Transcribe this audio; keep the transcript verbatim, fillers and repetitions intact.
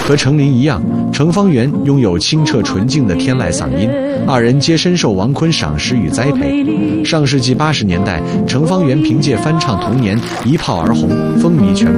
和程琳一样，程方圆拥有清澈纯净的天籁嗓音，二人皆深受王昆赏识与栽培。上世纪八十年代，程方圆凭借翻唱《童年》一炮而红，风靡全国。